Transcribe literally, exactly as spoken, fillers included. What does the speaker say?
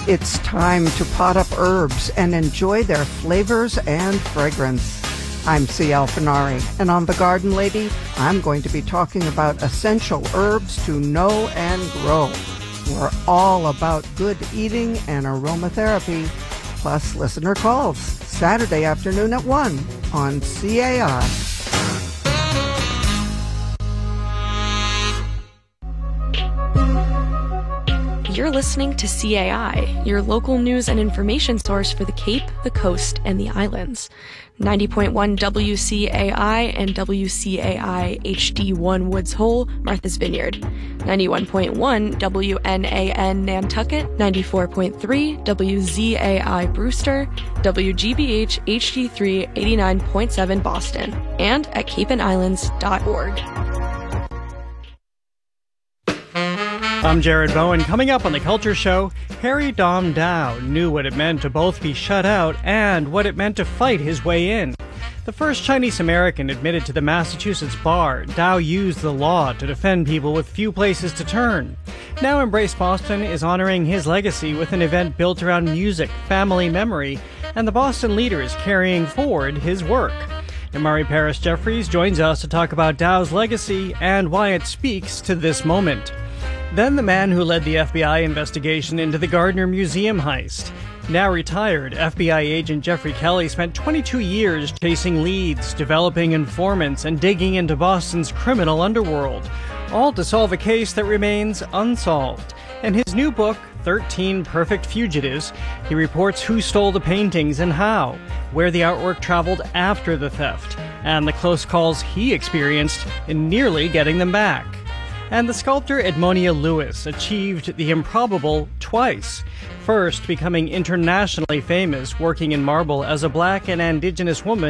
It's time to pot up herbs and enjoy their flavors and fragrance. I'm C. Alfinari, and on The Garden Lady, I'm going to be talking about essential herbs to know and grow. We're all about good eating and aromatherapy, plus listener calls, Saturday afternoon at one on C A I. You're listening to C A I, your local news and information source for the Cape, the Coast, and the Islands. ninety point one W C A I and W C A I H D one Woods Hole, Martha's Vineyard. ninety-one point one W N A N Nantucket, ninety-four point three W Z A I Brewster, W G B H H D three eighty-nine point seven Boston, and at cape and islands dot org. I'm Jared Bowen. Coming up on The Culture Show, Harry Dom Dow knew what it meant to both be shut out and what it meant to fight his way in. The first Chinese American admitted to the Massachusetts bar, Dow used the law to defend people with few places to turn. Now Embrace Boston is honoring his legacy with an event built around music, family memory, and the Boston leaders carrying forward his work. And Murray Paris Jeffries joins us to talk about Dow's legacy and why it speaks to this moment. Then the man who led the F B I investigation into the Gardner Museum heist. Now retired, F B I agent Jeffrey Kelly spent twenty-two years chasing leads, developing informants, and digging into Boston's criminal underworld, all to solve a case that remains unsolved. In his new book, thirteen Perfect Fugitives, he reports who stole the paintings and how, where the artwork traveled after the theft, and the close calls he experienced in nearly getting them back. And the sculptor Edmonia Lewis achieved the improbable twice. First, becoming internationally famous working in marble as a black and indigenous woman